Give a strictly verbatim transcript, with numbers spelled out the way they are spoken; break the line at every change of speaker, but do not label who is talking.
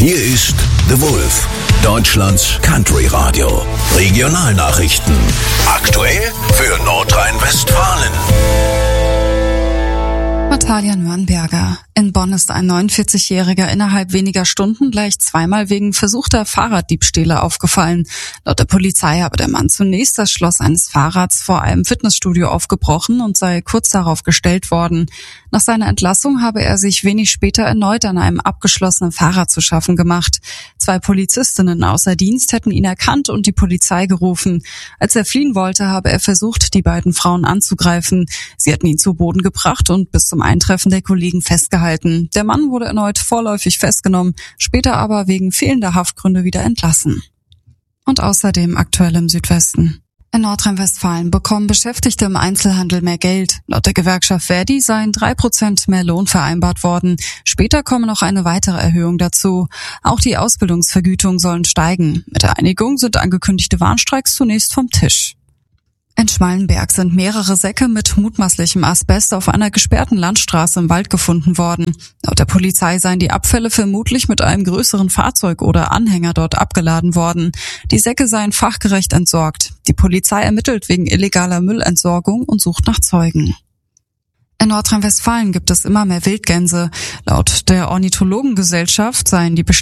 Hier ist The Wolf, Deutschlands Country-Radio. Regionalnachrichten. Aktuell für Nordrhein-Westfalen.
Natalia Nürnberger. In Bonn ist ein neunundvierzigjähriger innerhalb weniger Stunden gleich zweimal wegen versuchter Fahrraddiebstähle aufgefallen. Laut der Polizei habe der Mann zunächst das Schloss eines Fahrrads vor einem Fitnessstudio aufgebrochen und sei kurz darauf gestellt worden. Nach seiner Entlassung habe er sich wenig später erneut an einem abgeschlossenen Fahrrad zu schaffen gemacht. Zwei Polizistinnen außer Dienst hätten ihn erkannt und die Polizei gerufen. Als er fliehen wollte, habe er versucht, die beiden Frauen anzugreifen. Sie hatten ihn zu Boden gebracht und bis zum Eintreffen der Kollegen festgehalten. Der Mann wurde erneut vorläufig festgenommen, später aber wegen fehlender Haftgründe wieder entlassen. Und außerdem aktuell im Südwesten. In Nordrhein-Westfalen bekommen Beschäftigte im Einzelhandel mehr Geld. Laut der Gewerkschaft Verdi seien drei Prozent mehr Lohn vereinbart worden. Später komme noch eine weitere Erhöhung dazu. Auch die Ausbildungsvergütungen sollen steigen. Mit der Einigung sind angekündigte Warnstreiks zunächst vom Tisch. In Schmallenberg sind mehrere Säcke mit mutmaßlichem Asbest auf einer gesperrten Landstraße im Wald gefunden worden. Laut der Polizei seien die Abfälle vermutlich mit einem größeren Fahrzeug oder Anhänger dort abgeladen worden. Die Säcke seien fachgerecht entsorgt. Die Polizei ermittelt wegen illegaler Müllentsorgung und sucht nach Zeugen. In Nordrhein-Westfalen gibt es immer mehr Wildgänse. Laut der Ornithologengesellschaft seien die